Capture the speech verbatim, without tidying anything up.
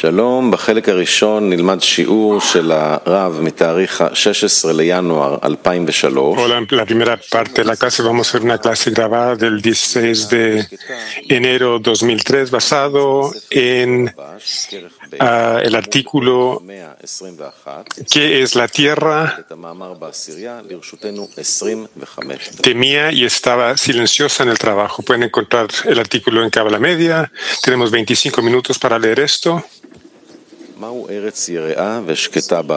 שלום, בחלק הראשון נלמד שיעור של הרב מתאריך ה-שש עשרה לינואר אלפיים ושלוש. Hola, en la primera parte de la clase vamos a hacer una clase grabada del dieciséis de enero dos mil tres basado en uh, el artículo ¿Qué es la tierra? Temía y estaba silenciosa en el trabajo. Pueden encontrar el artículo en Cábala Media. Tenemos veinticinco minutos para leer esto.